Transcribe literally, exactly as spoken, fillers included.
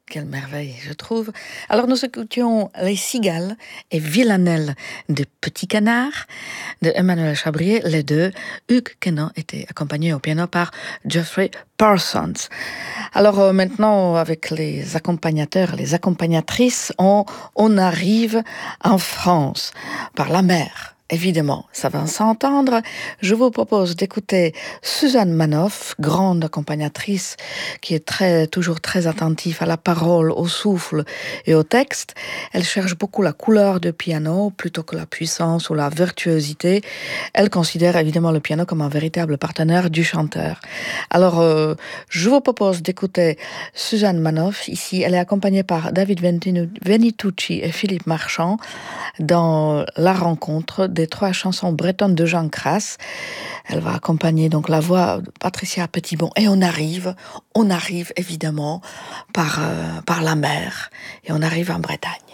Quelle merveille, je trouve. Alors nous écoutions Les Cigales et Villanelle de Petit Canard de Emmanuel Chabrier, les deux. Hugues Quenon était accompagné au piano par Geoffrey Parsons. Alors euh, maintenant, avec les accompagnateurs, les accompagnatrices, on, on arrive en France, par la mer. Évidemment, ça va s'entendre. Je vous propose d'écouter Suzanne Manoff, grande accompagnatrice, qui est très, toujours très attentive à la parole, au souffle et au texte. Elle cherche beaucoup la couleur du piano plutôt que la puissance ou la virtuosité. Elle considère évidemment le piano comme un véritable partenaire du chanteur. Alors, euh, je vous propose d'écouter Suzanne Manoff. Ici, elle est accompagnée par David Venitucci et Philippe Marchand dans la rencontre des trois chansons bretonnes de Jean Crass. Elle va accompagner donc la voix de Patricia Petitbon. Et on arrive, on arrive évidemment par, euh, par la mer. Et on arrive en Bretagne.